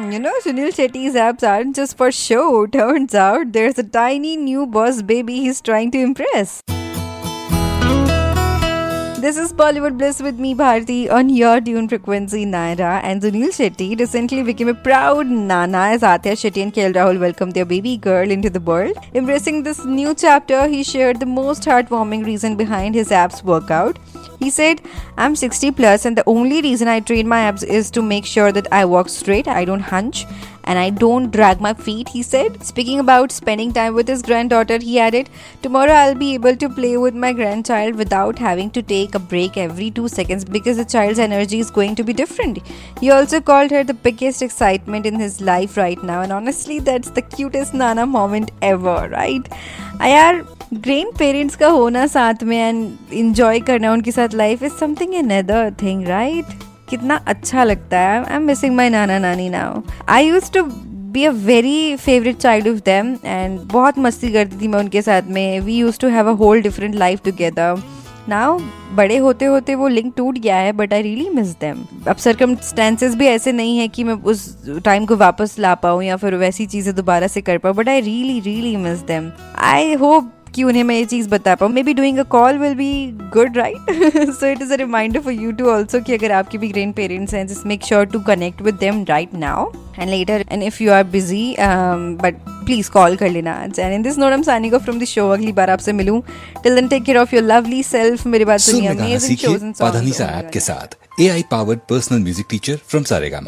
Sunil Shetty's apps aren't just for show. Turns out there's a tiny new boss baby he's trying to impress. This is Bollywood Bliss with me, Bharti, on your tune frequency, Naira. And Sunil Shetty recently became a proud nana as Atya Shetty and KL Rahul welcomed their baby girl into the world. Embracing this new chapter, he shared the most heartwarming reason behind his abs workout. He said, I'm 60 plus and the only reason I train my abs is to make sure that I walk straight, I don't hunch, and I don't drag my feet, he said. Speaking about spending time with his granddaughter, he added, tomorrow I'll be able to play with my grandchild without having to take a break every 2 seconds because the child's energy is going to be different. He also called her the biggest excitement in his life right now, and honestly that's the cutest Nana moment ever, right? यार grand parents का होना साथ में and enjoy करना उनके साथ life is something another thing, right? कितना अच्छा लगता है. आई एम मिसिंग माई नाना नानी now. I used to be a very favourite child of them and बहुत मस्ती करती थी मैं उनके साथ में. We used to have a whole different life together. Now बड़े होते होते वो लिंक टूट गया है, but I really miss them. अब सर्कमस्टेंसेस भी ऐसे नहीं है कि मैं उस टाइम को वापस ला पाऊँ या फिर वैसी चीज़ें दोबारा से कर पाऊँ, but I really really miss them. I hope कि उन्हें मैं ये चीज़ बता पाऊँ. May be doing a call will be good, right? So it is a reminder for you to also कि अगर आपके भी ग्रैंड पेरेंट्स हैं, just make sure to connect with them right now and later. And if you are busy but please call कर लेना आज. And in this note I am signing off from the show. अगली बार आपसे मिलूं. Till then take care of your lovely self. मेरी बात सुनिए amazing shows and songs Padhanisa app के साथ AI powered personal music teacher from Saregama.